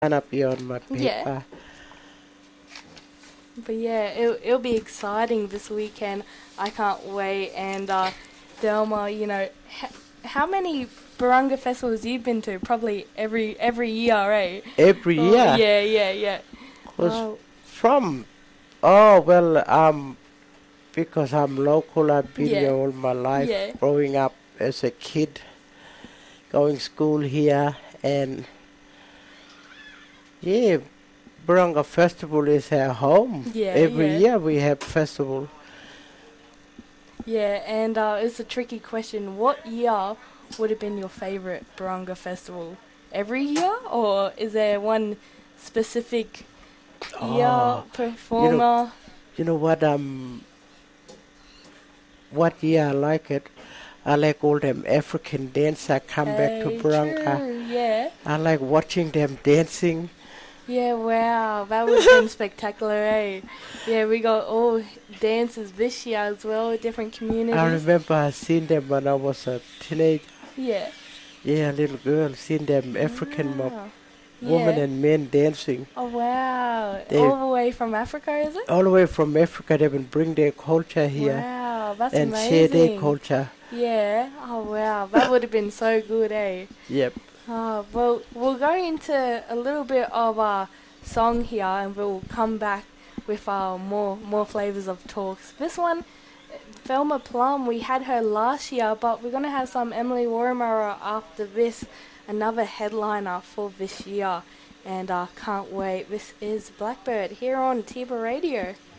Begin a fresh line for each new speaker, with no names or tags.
gonna be on my
Yeah.
paper.
But yeah, it'll be exciting this weekend. I can't wait. And Delma, how many Barunga festivals you've been to? Probably every year, right?
Every
Oh
year.
yeah, yeah, yeah.
Was
Oh
from oh well because I'm local. I've been
yeah,
here all my life,
yeah,
growing up as a kid, going school here, and yeah, Buranga Festival is our home.
yeah,
Every
yeah,
year we have festival.
yeah. And it's a tricky question. What year would have been your favorite Barunga festival? Every year, or is there one specific year
Oh, you know,
performer?
you know what year I like it. I like all them African dance. I come back to
Hey,
Buranga.
true, yeah.
I like watching them dancing.
Yeah, wow, that would have been spectacular, eh? Yeah, we got all dances this year as well, different
I
communities.
remember I seen them when I was a teenage,
Yeah.
yeah, little girl, seen them African
Wow.
women
Yeah.
and men dancing.
Oh, wow.
They
All the way from Africa, is it?
all the way from Africa. They will bring their culture here
Wow, that's
and share their
amazing.
culture.
Yeah. Oh, wow. That would have been so good, eh?
Yep.
Oh, well, we'll go into a little bit of a song here and we'll come back with more flavors of talks. This one, Velma Plum, we had her last year, but we're going to have some Emily Warrimara after this, another headliner for this year. And I can't wait. This is Blackbird here on Tiba Radio.